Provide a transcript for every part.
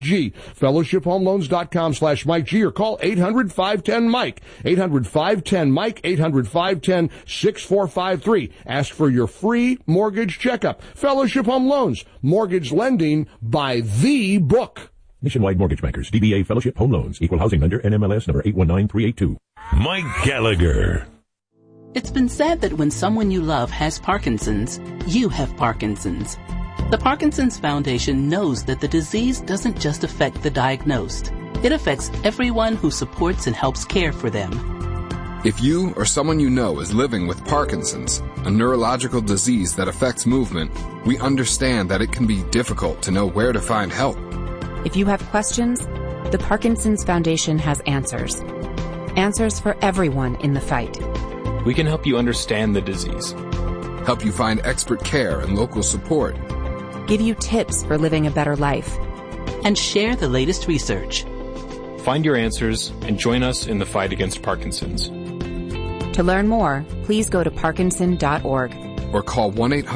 G. FellowshipHomeLoans.com/Mike G or call 800-510-MIKE. 800-510-MIKE, 800-510-6453. Ask for your free mortgage checkup. Fellowship Home Loans. Mortgage lending by the book. Nationwide Mortgage Bankers, DBA Fellowship Home Loans, Equal Housing Lender, NMLS number 819382. Mike Gallagher. It's been said that when someone you love has Parkinson's, you have Parkinson's. The Parkinson's Foundation knows that the disease doesn't just affect the diagnosed. It affects everyone who supports and helps care for them. If you or someone you know is living with Parkinson's, a neurological disease that affects movement, we understand that it can be difficult to know where to find help. If you have questions, the Parkinson's Foundation has answers. Answers for everyone in the fight. We can help you understand the disease, help you find expert care and local support, give you tips for living a better life, and share the latest research. Find your answers and join us in the fight against Parkinson's. To learn more, please go to parkinson.org. Or call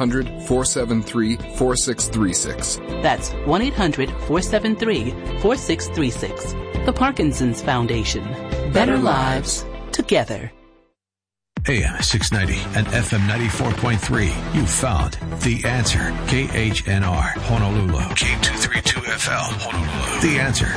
1-800-473-4636. That's 1-800-473-4636. The Parkinson's Foundation. Better lives together. AM 690 and FM 94.3. You found The Answer. KHNR, Honolulu. K232FL, Honolulu. The Answer.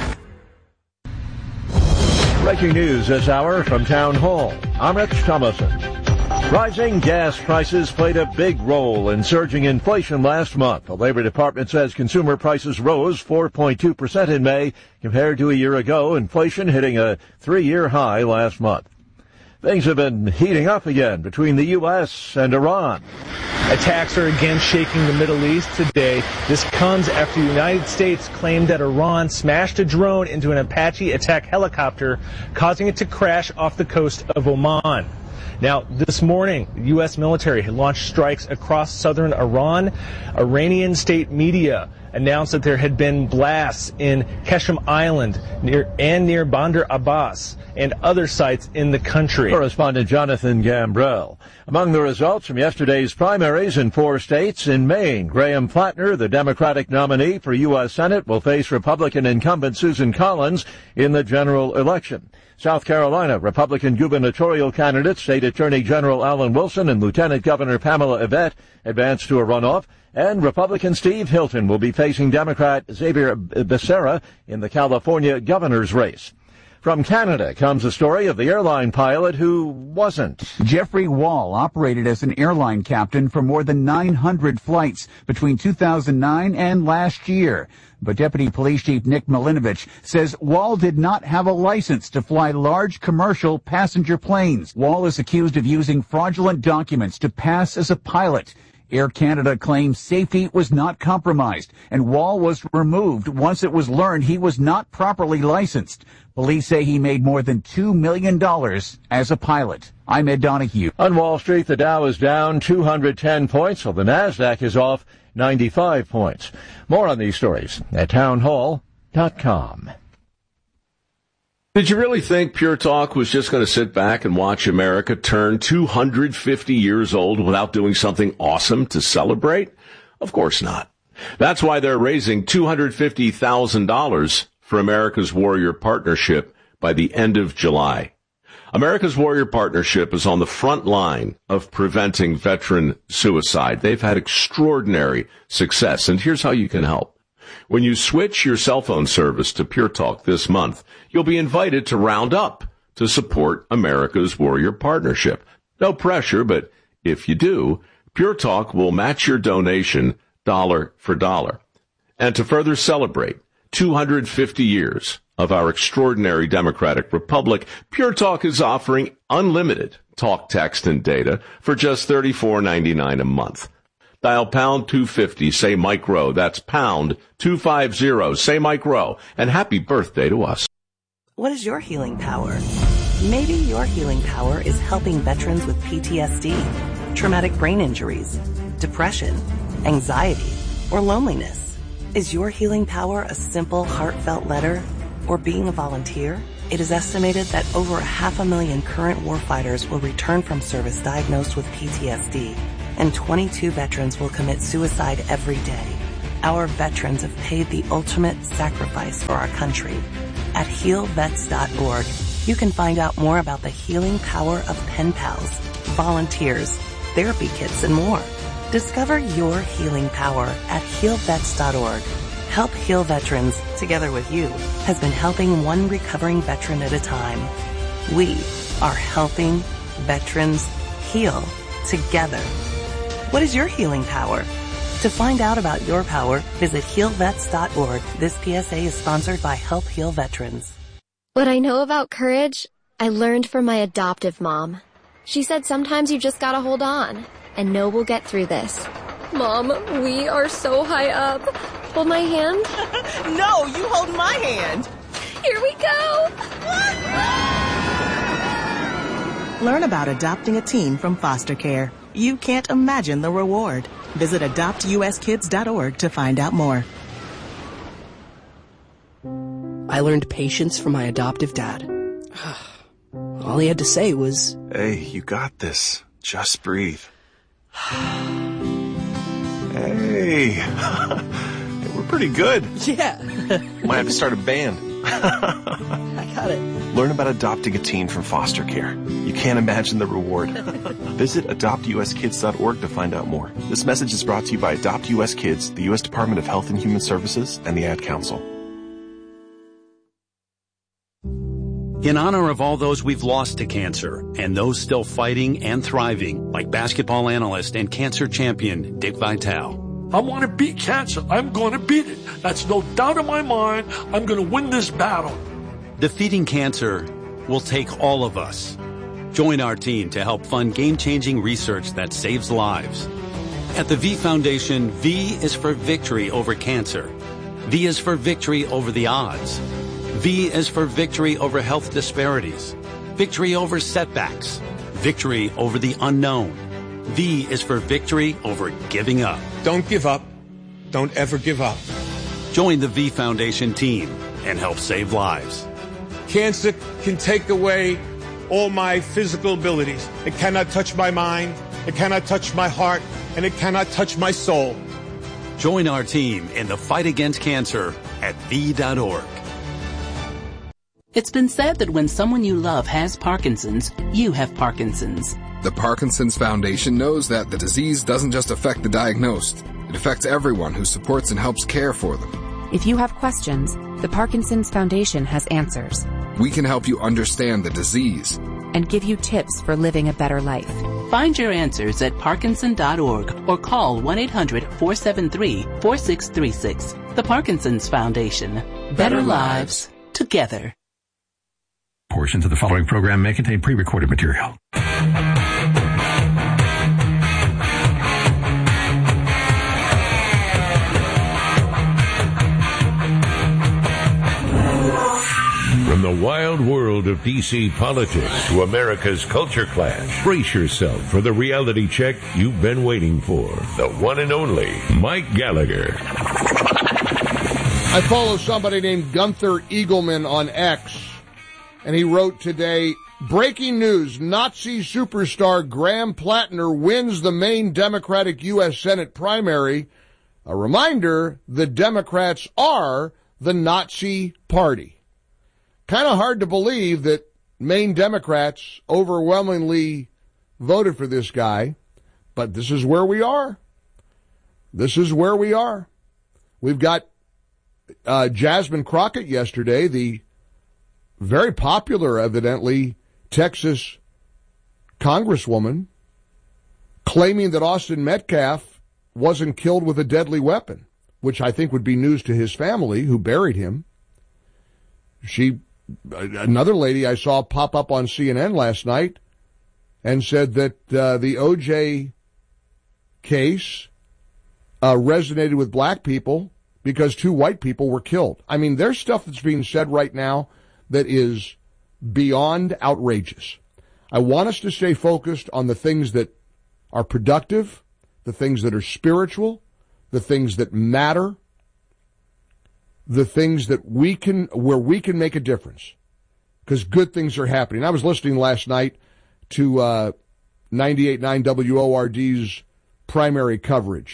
Breaking news this hour from Town Hall. I'm Rich Thomason. Rising gas prices played a big role in surging inflation last month. The Labor Department says consumer prices rose 4.2% in May compared to a year ago, inflation hitting a 3-year high last month. Things have been heating up again between the U.S. and Iran. Attacks are again shaking the Middle East today. This comes after the United States claimed that Iran smashed a drone into an Apache attack helicopter, causing it to crash off the coast of Oman. Now, this morning, the U.S. military had launched strikes across southern Iran. Iranian state media announced that there had been blasts in Qeshm Island near Bandar Abbas and other sites in the country. Correspondent Jonathan Gambrell. Among the results from yesterday's primaries in 4 states, in Maine, Graham Flatner, the Democratic nominee for U.S. Senate, will face Republican incumbent Susan Collins in the general election. South Carolina, Republican gubernatorial candidates State Attorney General Alan Wilson and Lieutenant Governor Pamela Yvette advance to a runoff, and Republican Steve Hilton will be facing Democrat Xavier Becerra in the California governor's race. From Canada comes a story of the airline pilot who wasn't. Jeffrey Wall operated as an airline captain for more than 900 flights between 2009 and last year. But Deputy Police Chief Nick Milinovich says Wall did not have a license to fly large commercial passenger planes. Wall is accused of using fraudulent documents to pass as a pilot. Air Canada claims safety was not compromised, and Wall was removed once it was learned he was not properly licensed. Police say he made more than $2 million as a pilot. I'm Ed Donahue. On Wall Street, the Dow is down 210 points, while the Nasdaq is off 95 points. More on these stories at townhall.com. Did you really think Pure Talk was just going to sit back and watch America turn 250 years old without doing something awesome to celebrate? Of course not. That's why they're raising $250,000 for America's Warrior Partnership by the end of July. America's Warrior Partnership is on the front line of preventing veteran suicide. They've had extraordinary success, and here's how you can help. When you switch your cell phone service to Pure Talk this month, you'll be invited to round up to support America's Warrior Partnership. No pressure, but if you do, Pure Talk will match your donation dollar for dollar. And to further celebrate 250 years of our extraordinary democratic republic, Pure Talk is offering unlimited talk, text, and data for just $34.99 a month. Dial pound 250, say Mike Rowe. That's pound 250, say Mike Rowe. And happy birthday to us. What is your healing power? Maybe your healing power is helping veterans with PTSD, traumatic brain injuries, depression, anxiety, or loneliness. Is your healing power a simple, heartfelt letter or being a volunteer? It is estimated that over 500,000 current warfighters will return from service diagnosed with PTSD, and 22 veterans will commit suicide every day. Our veterans have paid the ultimate sacrifice for our country. At healvets.org, you can find out more about the healing power of pen pals, volunteers, therapy kits, and more. Discover your healing power at healvets.org. Help Heal Veterans, together with you, has been helping one recovering veteran at a time. We are helping veterans heal together. What is your healing power? To find out about your power, visit healvets.org. This PSA is sponsored by Help Heal Veterans. What I know about courage, I learned from my adoptive mom. She said sometimes you just gotta hold on and know we'll get through this. Mom, we are so high up. Hold my hand. No, you hold my hand. Here we go. Learn about adopting a teen from foster care. You can't imagine the reward. Visit adoptuskids.org to find out more. I learned patience from my adoptive dad. All he had to say was, "Hey, you got this. Just breathe." Hey, we're pretty good. Yeah. Might have to start a band. I got it. Learn about adopting a teen from foster care. You can't imagine the reward. Visit adoptuskids.org to find out more. This message is brought to you by Adopt US Kids, the U.S. Department of Health and Human Services, and the Ad Council. In honor of all those we've lost to cancer and those still fighting and thriving, like basketball analyst and cancer champion Dick Vitale. I want to beat cancer. I'm going to beat it. That's no doubt in my mind. I'm going to win this battle. Defeating cancer will take all of us. Join our team to help fund game-changing research that saves lives. At the V Foundation, V is for victory over cancer. V is for victory over the odds. V is for victory over health disparities, victory over setbacks, victory over the unknown. V is for victory over giving up. Don't give up. Don't ever give up. Join the V Foundation team and help save lives. Cancer can take away all my physical abilities. It cannot touch my mind, it cannot touch my heart, and it cannot touch my soul. Join our team in the fight against cancer at V.org. It's been said that when someone you love has Parkinson's, you have Parkinson's. The Parkinson's Foundation knows that the disease doesn't just affect the diagnosed. It affects everyone who supports and helps care for them. If you have questions, the Parkinson's Foundation has answers. We can help you understand the disease and give you tips for living a better life. Find your answers at Parkinson.org or call 1-800-473-4636. The Parkinson's Foundation. Better lives together. Portions of the following program may contain pre-recorded material. From the wild world of D.C. politics to America's culture clash, brace yourself for the reality check you've been waiting for. The one and only Mike Gallagher. I follow somebody named Gunther Eagleman on X, and he wrote today, breaking news, Nazi superstar Graham Plattner wins the Maine Democratic U.S. Senate primary. A reminder, the Democrats are the Nazi Party. Kind of hard to believe that Maine Democrats overwhelmingly voted for this guy, but this is where we are. This is where we are. We've got Jasmine Crockett yesterday, the very popular, evidently, Texas congresswoman, claiming that Austin Metcalf wasn't killed with a deadly weapon, which I think would be news to his family who buried him. Another lady I saw pop up on CNN last night and said that the O.J. case resonated with black people because 2 white people were killed. I mean, there's stuff that's being said right now that is beyond outrageous. I want us to stay focused on the things that are productive, the things that are spiritual, the things that matter, the things that where we can make a difference, because good things are happening. I was listening last night to 98.9 WORD's primary coverage,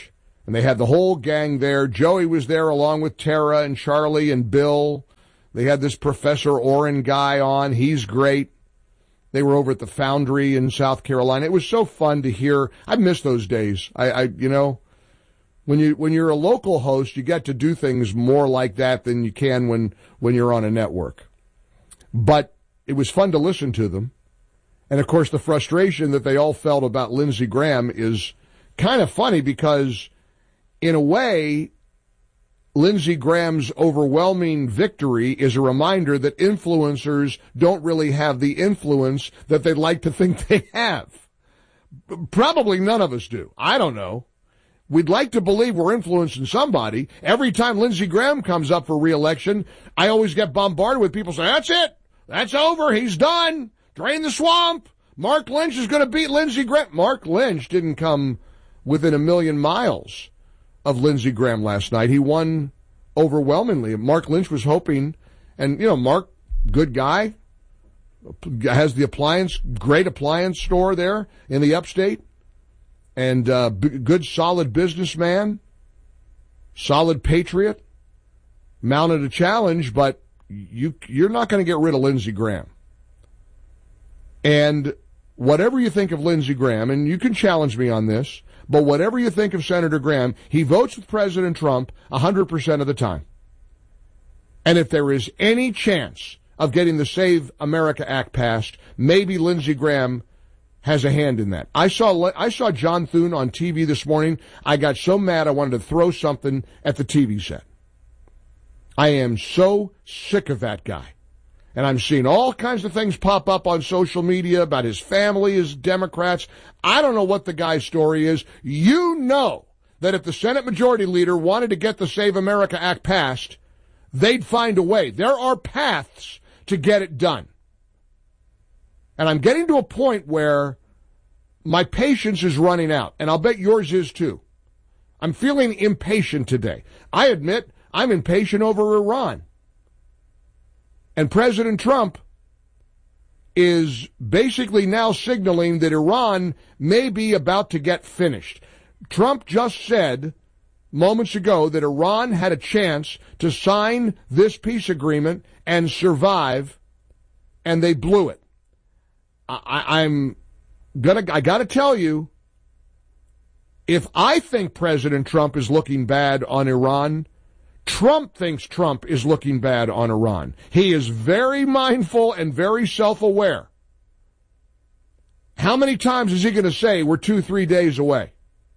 And they had the whole gang there. Joey was there along with Tara and Charlie and Bill. They had this Professor Orrin guy on. He's great. They were over at the Foundry in South Carolina. It was so fun to hear. I miss those days. You know, when you're a local host, you get to do things more like that than you can when you're on a network. But it was fun to listen to them. And, of course, the frustration that they all felt about Lindsey Graham is kind of funny because, in a way, Lindsey Graham's overwhelming victory is a reminder that influencers don't really have the influence that they'd like to think they have. Probably none of us do. I don't know. We'd like to believe we're influencing somebody. Every time Lindsey Graham comes up for re-election, I always get bombarded with people saying, that's it. That's over. He's done. Drain the swamp. Mark Lynch is going to beat Lindsey Graham. Mark Lynch didn't come within a million miles of Lindsey Graham last night. He won overwhelmingly. Mark Lynch was hoping, and, you know, Mark, good guy, has the great appliance store there in the upstate, and good, solid businessman, solid patriot, mounted a challenge, but you're not going to get rid of Lindsey Graham. And whatever you think of Lindsey Graham, and you can challenge me on this, but whatever you think of Senator Graham, he votes with President Trump 100% of the time. And if there is any chance of getting the Save America Act passed, maybe Lindsey Graham has a hand in that. I saw John Thune on TV this morning. I got so mad I wanted to throw something at the TV set. I am so sick of that guy. And I'm seeing all kinds of things pop up on social media about his family, his Democrats. I don't know what the guy's story is. You know that if the Senate Majority Leader wanted to get the Save America Act passed, they'd find a way. There are paths to get it done. And I'm getting to a point where my patience is running out, and I'll bet yours is too. I'm feeling impatient today. I admit I'm impatient over Iran. And President Trump is basically now signaling that Iran may be about to get finished. Trump just said moments ago that Iran had a chance to sign this peace agreement and survive, and they blew it. I got to tell you, if I think President Trump is looking bad on Iran, Trump thinks Trump is looking bad on Iran. He is very mindful and very self-aware. How many times is he going to say we're 2-3 days away?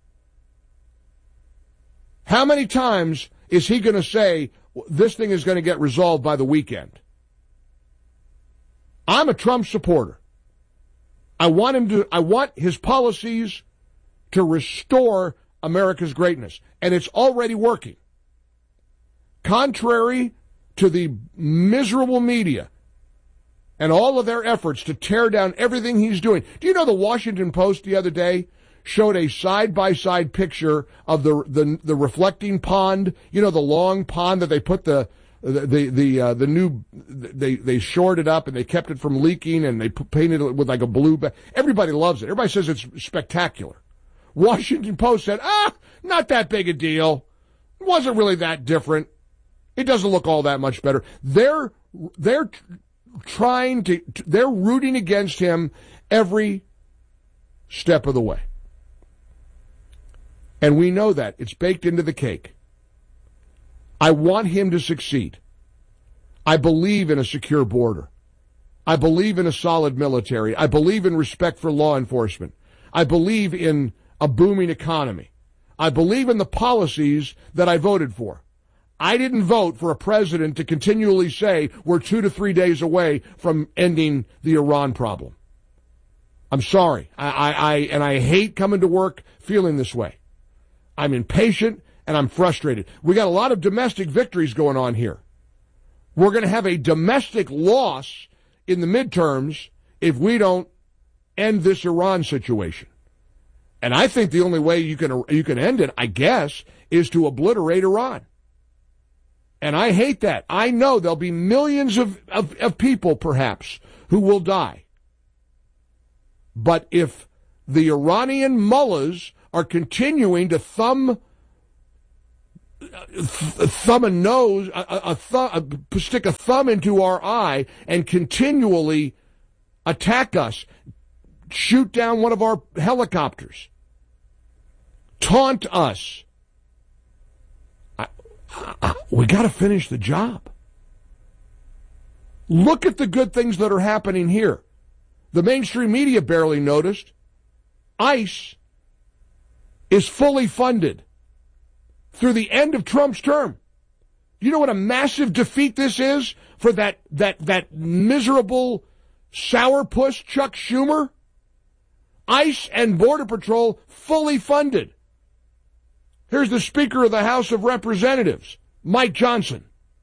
How many times is he going to say this thing is going to get resolved by the weekend? I'm a Trump supporter. I want his policies to restore America's greatness, and it's already working. Contrary to the miserable media and all of their efforts to tear down everything he's doing. Do you know the Washington Post the other day showed a side-by-side picture of the reflecting pond, you know, the long pond that they put the new, they shored it up and they kept it from leaking and they painted it with like a blue. Everybody loves it. Everybody says it's spectacular. Washington Post said, not that big a deal. It wasn't really that different. It doesn't look all that much better. They're rooting against him every step of the way. And we know that. It's baked into the cake. I want him to succeed. I believe in a secure border. I believe in a solid military. I believe in respect for law enforcement. I believe in a booming economy. I believe in the policies that I voted for. I didn't vote for a president to continually say we're 2 to 3 days away from ending the Iran problem. I'm sorry. I hate coming to work feeling this way. I'm impatient and I'm frustrated. We got a lot of domestic victories going on here. We're going to have a domestic loss in the midterms if we don't end this Iran situation. And I think the only way you can end it, I guess, is to obliterate Iran. And I hate that. I know there'll be millions of people, perhaps, who will die. But if the Iranian mullahs are continuing to thumb thumb a nose, stick a thumb into our eye and continually attack us, shoot down one of our helicopters, taunt us. We got to finish the job. Look at the good things that are happening here. The mainstream media barely noticed. ICE is fully funded through the end of Trump's term. You know what a massive defeat this is for that miserable sourpuss Chuck Schumer? ICE and Border Patrol fully funded. Here's the Speaker of the House of Representatives, Mike Johnson.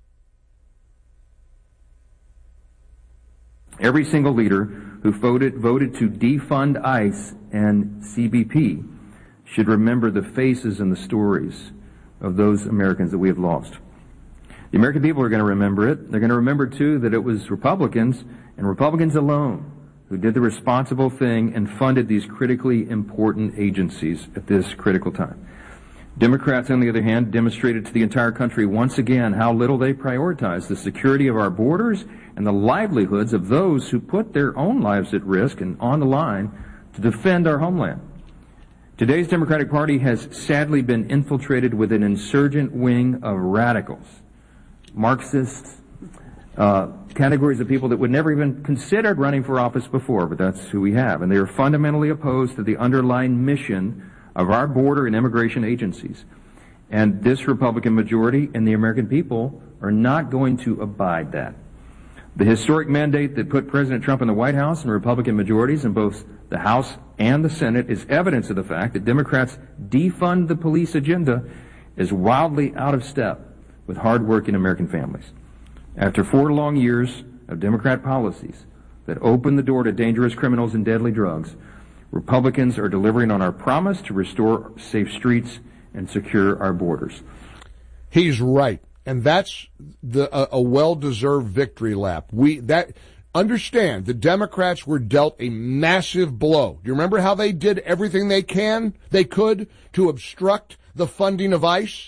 Every single leader who voted to defund ICE and CBP should remember the faces and the stories of those Americans that we have lost. The American people are going to remember it. They're going to remember, too, that it was Republicans, and Republicans alone, who did the responsible thing and funded these critically important agencies at this critical time. Democrats, on the other hand, demonstrated to the entire country once again how little they prioritize the security of our borders and the livelihoods of those who put their own lives at risk and on the line to defend our homeland. Today's Democratic Party has sadly been infiltrated with an insurgent wing of radicals, Marxists, categories of people that would never even considered running for office before, but that's who we have. And they are fundamentally opposed to the underlying mission of our border and immigration agencies. And this Republican majority and the American people are not going to abide that. The historic mandate that put President Trump in the White House and Republican majorities in both the House and the Senate is evidence of the fact that Democrats' defund the police agenda is wildly out of step with hard-working American families. After 4 long years of Democrat policies that open the door to dangerous criminals and deadly drugs, Republicans are delivering on our promise to restore safe streets and secure our borders. He's right. And that's a well-deserved victory lap. Understand, the Democrats were dealt a massive blow. Do you remember how they did everything they could to obstruct the funding of ICE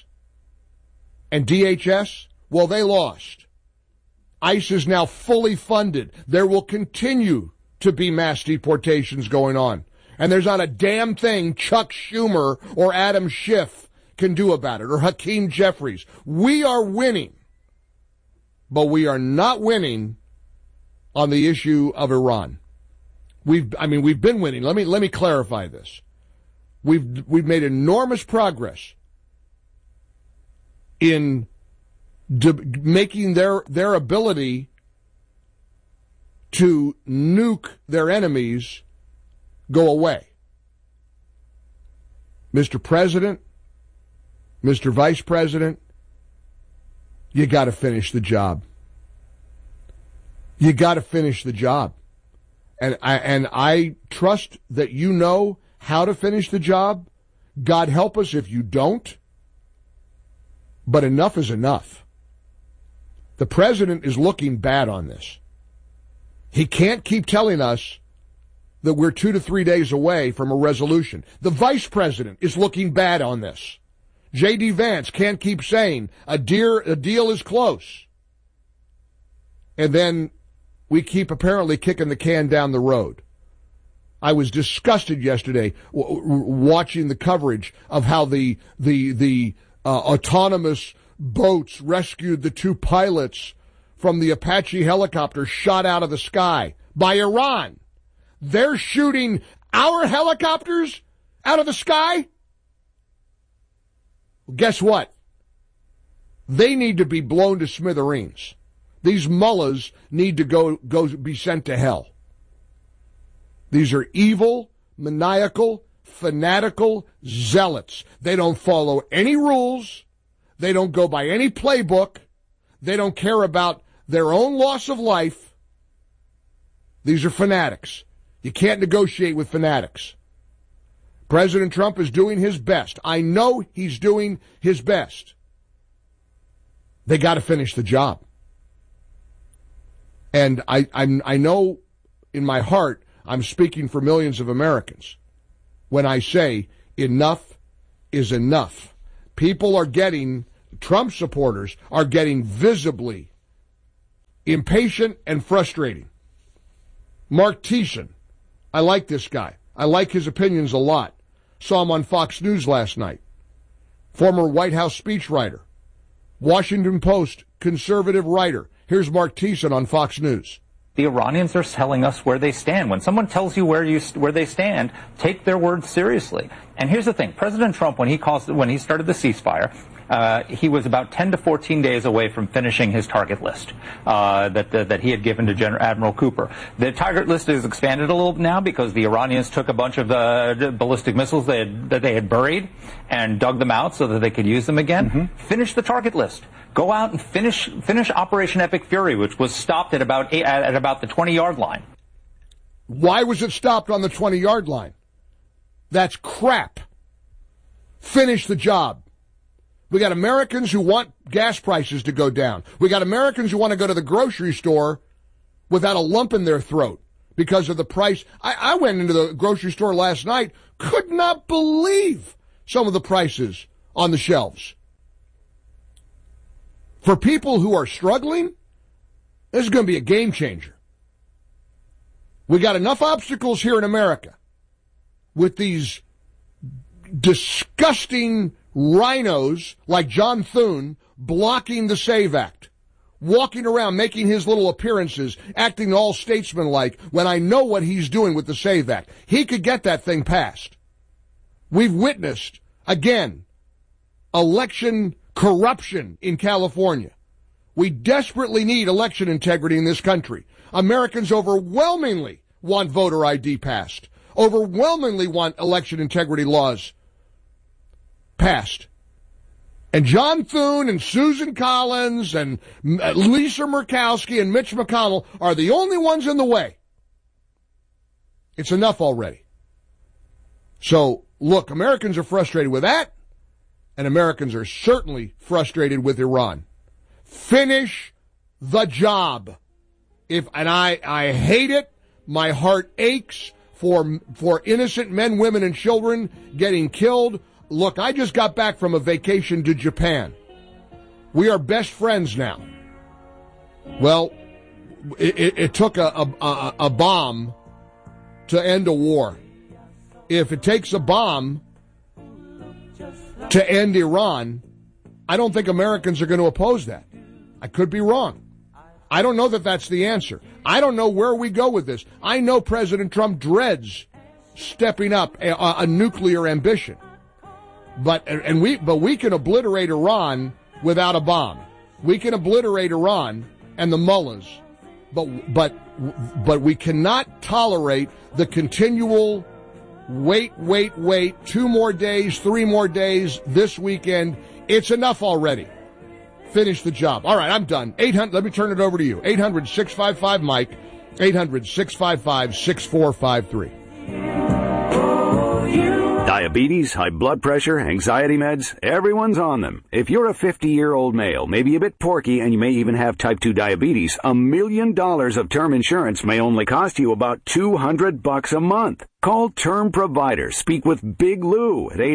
and DHS? Well, they lost. ICE is now fully funded. There will continue to be mass deportations going on. And there's not a damn thing Chuck Schumer or Adam Schiff can do about it, or Hakeem Jeffries. We are winning, but we are not winning on the issue of Iran. We've been winning. Let me clarify this. We've made enormous progress in making their ability to nuke their enemies go away. Mr. President, Mr. Vice President, you got to finish the job. You got to finish the job. And I trust that you know how to finish the job. God help us if you don't. But enough is enough. The president is looking bad on this. He can't keep telling us that we're 2 to 3 days away from a resolution. The vice president is looking bad on this. J.D. Vance can't keep saying a deal is close. And then we keep apparently kicking the can down the road. I was disgusted yesterday watching the coverage of how the autonomous boats rescued the 2 pilots from the Apache helicopter shot out of the sky by Iran. They're shooting our helicopters out of the sky? Well, guess what? They need to be blown to smithereens. These mullahs need to go be sent to hell. These are evil, maniacal, fanatical zealots. They don't follow any rules. They don't go by any playbook. They don't care about their own loss of life. These are fanatics. You can't negotiate with fanatics. President Trump is doing his best. I know he's doing his best. They got to finish the job. And I know in my heart I'm speaking for millions of Americans when I say enough is enough. People are getting Trump supporters are getting visibly impatient and frustrating. Mark Thiessen, I like this guy. I like his opinions a lot. Saw him on Fox News last night. Former White House speechwriter. Washington Post conservative writer. Here's Mark Thiessen on Fox News. The Iranians are telling us where they stand. When someone tells you where they stand, take their words seriously. And here's the thing. President Trump, when he started the ceasefire, he was about 10 to 14 days away from finishing his target list that he had given to Admiral Cooper. The target list is expanded a little now because the Iranians took a bunch of ballistic missiles that they had buried and dug them out so that they could use them again. Mm-hmm. Finish the target list. Go out and finish Operation Epic Fury, which was stopped at about the 20-yard line. Why was it stopped on the 20-yard line? That's crap. Finish the job. We got Americans who want gas prices to go down. We got Americans who want to go to the grocery store without a lump in their throat because of the price. I went into the grocery store last night, could not believe some of the prices on the shelves. For people who are struggling, this is going to be a game changer. We got enough obstacles here in America with these disgusting rhinos like John Thune blocking the SAVE Act, walking around making his little appearances, acting all statesmanlike when I know what he's doing with the SAVE Act. He could get that thing passed. We've witnessed, again, election corruption in California. We desperately need election integrity in this country. Americans overwhelmingly want voter ID passed, overwhelmingly want election integrity laws passed. And John Thune and Susan Collins and Lisa Murkowski and Mitch McConnell are the only ones in the way. It's enough already. So, look, Americans are frustrated with that, and Americans are certainly frustrated with Iran. Finish the job. I hate it. My heart aches for innocent men, women, and children getting killed. Look, I just got back from a vacation to Japan. We are best friends now. Well, it took a bomb to end a war. If it takes a bomb to end Iran, I don't think Americans are going to oppose that. I could be wrong. I don't know that that's the answer. I don't know where we go with this. I know President Trump dreads stepping up a nuclear ambition. But we can obliterate Iran without a bomb. We can obliterate Iran and the mullahs. But we cannot tolerate the continual wait, 2 more days, 3 more days this weekend. It's enough already. Finish the job. All right, I'm done. 800. Let me turn it over to you. 800-655-MIKE, 800-655-6453. Diabetes, high blood pressure, anxiety meds, everyone's on them. If you're a 50-year-old male, maybe a bit porky, and you may even have type 2 diabetes, $1 million of term insurance may only cost you about $200 a month. Call Term Provider. Speak with Big Lou at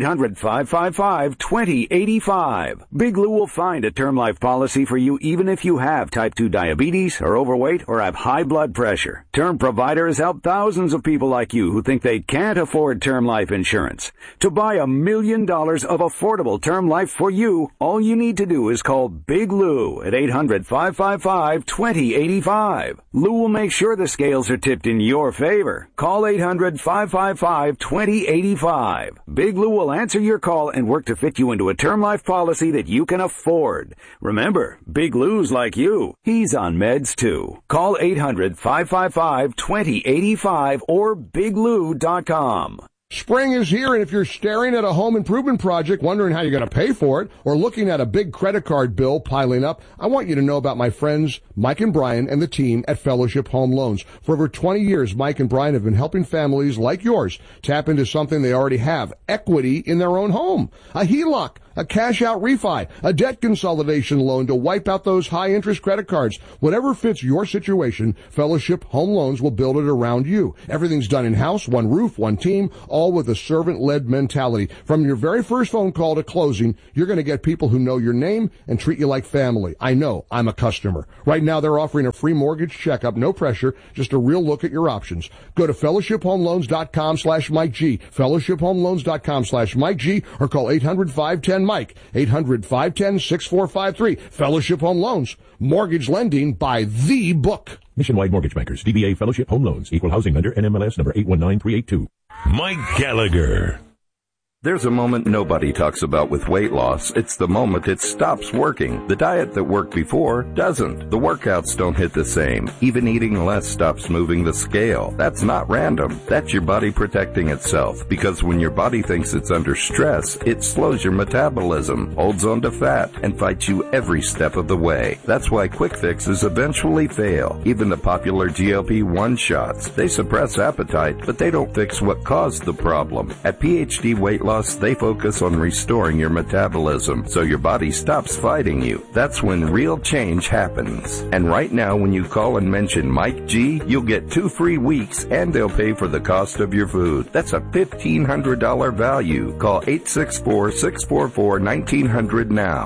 800-555-2085. Big Lou will find a term life policy for you even if you have type 2 diabetes, are overweight, or have high blood pressure. Term Provider has helped thousands of people like you who think they can't afford term life insurance. To buy $1 million of affordable term life for you, all you need to do is call Big Lou at 800-555-2085. Lou will make sure the scales are tipped in your favor. Call 800-555-2085. Big Lou will answer your call and work to fit you into a term life policy that you can afford. Remember, Big Lou's like you. He's on meds too. Call 800-555-2085 or biglou.com. Spring is here, and if you're staring at a home improvement project, wondering how you're going to pay for it, or looking at a big credit card bill piling up, I want you to know about my friends Mike and Brian and the team at Fellowship Home Loans. For over 20 years, Mike and Brian have been helping families like yours tap into something they already have, equity in their own home. A HELOC, a cash-out refi, a debt consolidation loan to wipe out those high-interest credit cards. Whatever fits your situation, Fellowship Home Loans will build it around you. Everything's done in-house, one roof, one team, all with a servant-led mentality. From your very first phone call to closing, you're going to get people who know your name and treat you like family. I know. I'm a customer. Right now, they're offering a free mortgage checkup, no pressure, just a real look at your options. Go to fellowshiphomeloans.com/Mike G, fellowshiphomeloans.com/Mike G, or call 800-510-MIKE, 800-510-6453. Fellowship Home Loans, mortgage lending by the book. Nationwide Mortgage Bankers, DBA Fellowship Home Loans, Equal Housing Lender, NMLS number 819382. Mike Gallagher. There's a moment nobody talks about with weight loss. It's the moment it stops working. The diet that worked before doesn't. The workouts don't hit the same. Even eating less stops moving the scale. That's not random. That's your body protecting itself. Because when your body thinks it's under stress, it slows your metabolism, holds on to fat, and fights you every step of the way. That's why quick fixes eventually fail. Even the popular GLP-1 shots. They suppress appetite, but they don't fix what caused the problem. At PhD Weight Loss, they focus on restoring your metabolism so your body stops fighting you. That's when real change happens. And right now, when you call and mention Mike G, you'll get 2 free weeks and they'll pay for the cost of your food. That's a $1,500 value. Call 864-644-1900 now.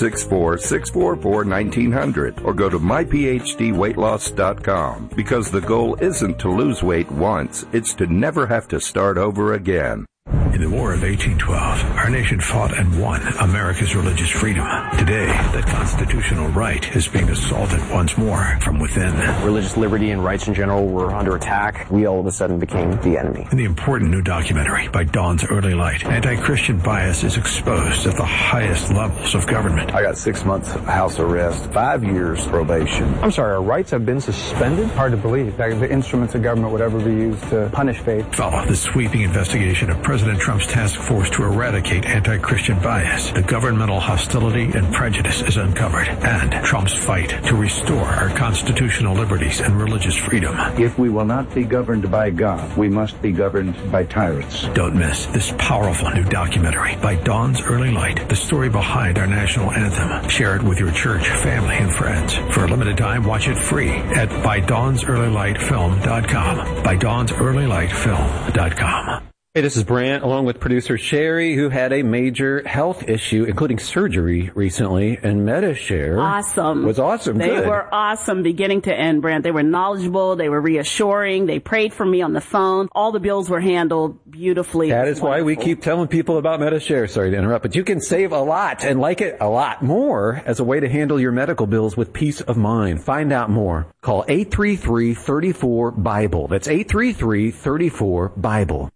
864-644-1900 or go to myphdweightloss.com, because the goal isn't to lose weight once, it's to never have to start over again. In the War of 1812, our nation fought and won America's religious freedom. Today, that constitutional right is being assaulted once more from within. Religious liberty and rights in general were under attack. We all of a sudden became the enemy. In the important new documentary by Dawn's Early Light, anti-Christian bias is exposed at the highest levels of government. I got 6 months house arrest, 5 years probation. I'm sorry, our rights have been suspended? Hard to believe that the instruments of government would ever be used to punish faith. Follow the sweeping investigation of President Trump's task force to eradicate anti-Christian bias. The governmental hostility and prejudice is uncovered, and Trump's fight to restore our constitutional liberties and religious freedom. If we will not be governed by God, we must be governed by tyrants. Don't miss this powerful new documentary by Dawn's Early Light, the story behind our national anthem. Share it with your church, family, and friends. For a limited time, watch it free at ByDawnsEarlyLightFilm.com. ByDawnsEarlyLightFilm.com. Hey, this is Brant, along with producer Sherry, who had a major health issue, including surgery recently, and Medi-Share was awesome. They were awesome beginning to end, Brant. They were knowledgeable. They were reassuring. They prayed for me on the phone. All the bills were handled beautifully. That is why we keep telling people about Medi-Share. Sorry to interrupt, but you can save a lot and like it a lot more as a way to handle your medical bills with peace of mind. Find out more. Call 833-34-BIBLE. That's 833-34-BIBLE.